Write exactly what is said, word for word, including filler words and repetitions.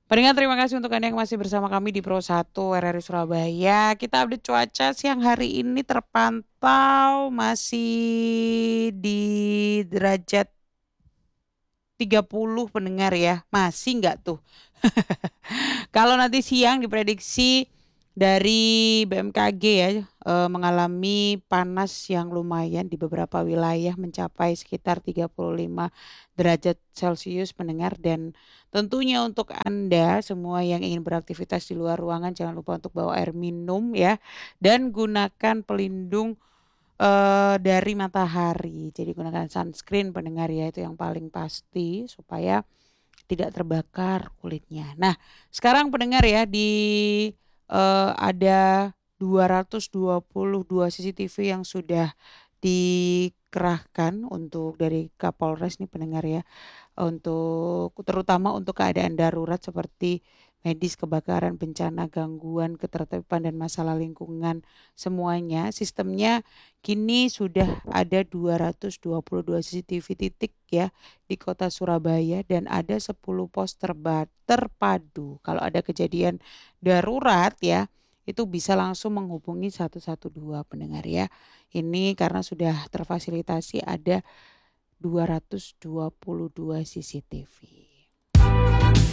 Pendengar terima kasih untuk Anda yang masih bersama kami di Pro satu R R I Surabaya. Kita update cuaca siang hari ini terpantau masih di derajat tiga puluh pendengar ya. Masih nggak tuh? Kalau nanti siang diprediksi dari B M K G ya eh, mengalami panas yang lumayan di beberapa wilayah mencapai sekitar tiga puluh lima derajat Celcius pendengar, dan tentunya untuk Anda semua yang ingin beraktivitas di luar ruangan jangan lupa untuk bawa air minum ya, dan gunakan pelindung eh, dari matahari. Jadi gunakan sunscreen pendengar ya, itu yang paling pasti supaya tidak terbakar kulitnya. Nah, sekarang pendengar ya di eh, ada dua ratus dua puluh dua C C T V yang sudah dikerahkan untuk dari Kapolres nih pendengar ya, untuk terutama untuk keadaan darurat seperti medis, kebakaran, bencana, gangguan, ketertiban dan masalah lingkungan semuanya. Sistemnya kini sudah ada dua ratus dua puluh dua C C T V titik ya di kota Surabaya, dan ada sepuluh pos terba- terpadu. Kalau ada kejadian darurat ya, itu bisa langsung menghubungi satu satu dua pendengar ya. Ini karena sudah terfasilitasi ada dua ratus dua puluh dua C C T V.